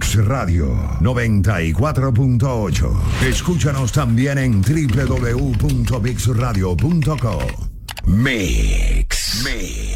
Mix Radio 94.8. Escúchanos también en www.mixradio.com. Mix.